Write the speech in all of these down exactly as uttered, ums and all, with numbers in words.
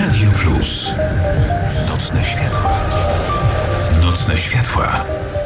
Radio Plus. Nocne światła. Nocne światła.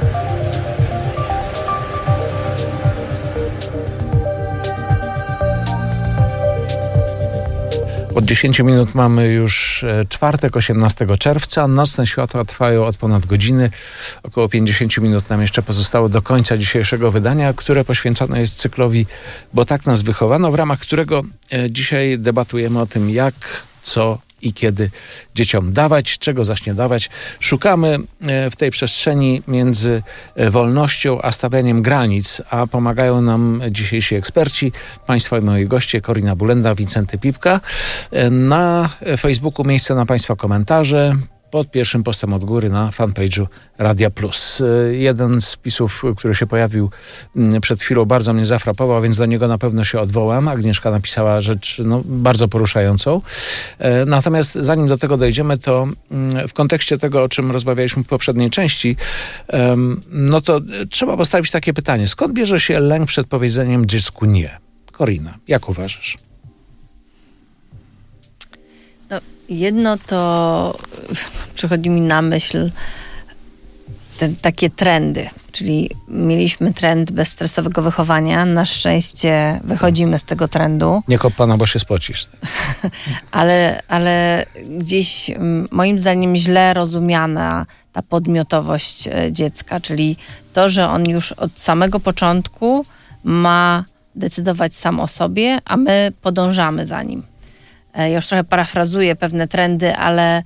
Od dziesięciu minut mamy już czwartek, osiemnastego czerwca. Nocne światła trwają od ponad godziny. Około pięćdziesiąt minut nam jeszcze pozostało do końca dzisiejszego wydania, które poświęcone jest cyklowi Bo tak nas wychowano, w ramach którego dzisiaj debatujemy o tym, jak, co i kiedy dzieciom dawać, czego zaś nie dawać. Szukamy w tej przestrzeni między wolnością a stawianiem granic, a pomagają nam dzisiejsi eksperci, państwo i moi goście, Korina Bulenda, Wincenty Pipka. Na Facebooku miejsce na państwa komentarze pod pierwszym postem od góry na fanpage'u Radia Plus. Jeden z wpisów, który się pojawił przed chwilą, bardzo mnie zafrapował, więc do niego na pewno się odwołam. Agnieszka napisała rzecz no, bardzo poruszającą. Natomiast zanim do tego dojdziemy, to w kontekście tego, o czym rozmawialiśmy w poprzedniej części, no to trzeba postawić takie pytanie. Skąd bierze się lęk przed powiedzeniem dziecku nie? Korina, jak uważasz? Jedno to przychodzi mi na myśl te, takie trendy, czyli mieliśmy trend bezstresowego wychowania. Na szczęście wychodzimy z tego trendu. Nie kop pana, bo się spocisz. ale, ale gdzieś moim zdaniem źle rozumiana ta podmiotowość dziecka, czyli to, że on już od samego początku ma decydować sam o sobie, a my podążamy za nim. Ja już trochę parafrazuję pewne trendy, ale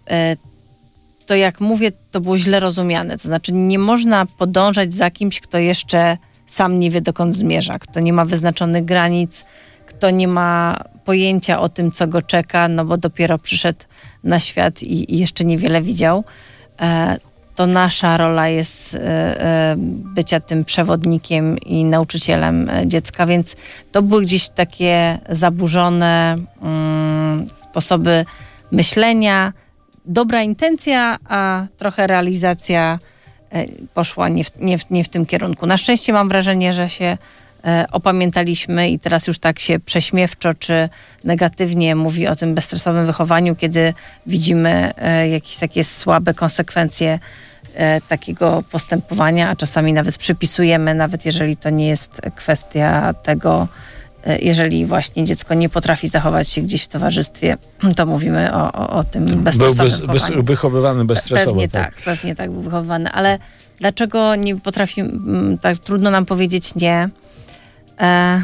to jak mówię, to było źle rozumiane. To znaczy nie można podążać za kimś, kto jeszcze sam nie wie, dokąd zmierza, kto nie ma wyznaczonych granic, kto nie ma pojęcia o tym, co go czeka, no bo dopiero przyszedł na świat i, i jeszcze niewiele widział. To nasza rola jest bycia tym przewodnikiem i nauczycielem dziecka, więc to były gdzieś takie zaburzone um, sposoby myślenia, dobra intencja, a trochę realizacja poszła nie w, nie w, nie w tym kierunku. Na szczęście mam wrażenie, że się opamiętaliśmy i teraz już tak się prześmiewczo czy negatywnie mówi o tym bezstresowym wychowaniu, kiedy widzimy jakieś takie słabe konsekwencje takiego postępowania, a czasami nawet przypisujemy, nawet jeżeli to nie jest kwestia tego, jeżeli właśnie dziecko nie potrafi zachować się gdzieś w towarzystwie, to mówimy o, o, o tym bezstresowym był bez, wychowaniu. Bez, wychowywany bezstresowo. Pewnie tak, tak, pewnie tak był wychowywany, ale dlaczego nie potrafi, tak trudno nam powiedzieć nie? E,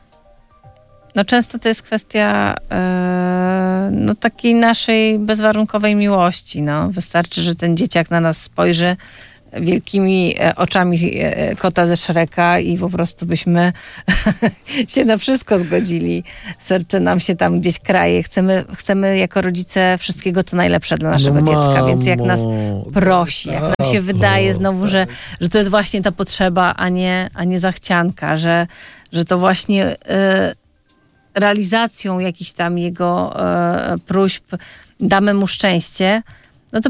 no często to jest kwestia e, no takiej naszej bezwarunkowej miłości. No. Wystarczy, że ten dzieciak na nas spojrzy wielkimi oczami kota ze Shreka i po prostu byśmy się na wszystko zgodzili. Serce nam się tam gdzieś kraje. Chcemy, chcemy jako rodzice wszystkiego, co najlepsze dla naszego no dziecka, mamo, więc jak nas prosi, jak nam się wydaje znowu, że, że to jest właśnie ta potrzeba, a nie, a nie zachcianka, że, że to właśnie y, realizacją jakichś tam jego y, próśb damy mu szczęście,